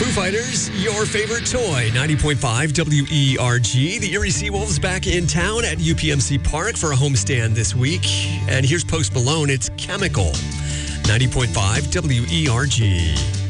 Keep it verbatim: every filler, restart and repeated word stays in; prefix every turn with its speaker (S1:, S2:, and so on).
S1: Foo Fighters, your favorite toy. ninety point five W E R G. The Erie Seawolves back in town at U P M C Park for a homestand this week. And here's Post Malone. It's Chemical. ninety point five W E R G.